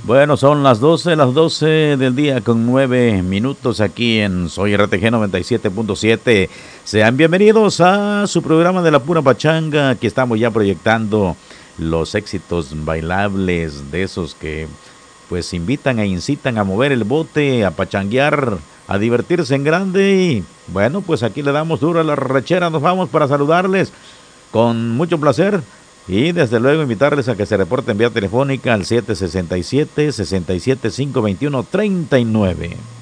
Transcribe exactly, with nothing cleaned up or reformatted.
Bueno, son las doce, las doce del día con nueve minutos aquí en Soy R T G noventa y siete punto siete. Sean bienvenidos a su programa de la pura pachanga. Aquí estamos ya proyectando los éxitos bailables de esos que pues invitan e incitan a mover el bote, a pachanguear, a divertirse en grande. Y bueno, pues aquí le damos duro a la rechera. Nos vamos para saludarles con mucho placer. Y desde luego invitarles a que se reporten vía telefónica al siete seis siete, seis siete cinco dos uno, tres nueve.